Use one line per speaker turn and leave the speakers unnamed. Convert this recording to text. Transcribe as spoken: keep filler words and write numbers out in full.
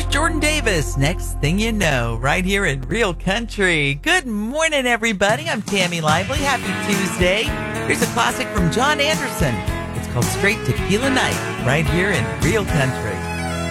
Jordan Davis. Next thing you know, right here in Real Country. Good morning, everybody. I'm Tammy Lively. Happy Tuesday. Here's a classic from John Anderson. It's called Straight Tequila Night, right here in Real Country.